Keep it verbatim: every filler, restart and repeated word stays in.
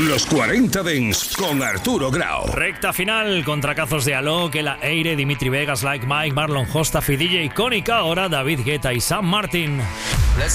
Los cuarenta Dents con Arturo Grau. Recta final, contracazos de Alok, Ela Eire, Dimitri Vegas, Like Mike, Marlon Hostafi, D J Icónica, ahora David Guetta y Sam Martin.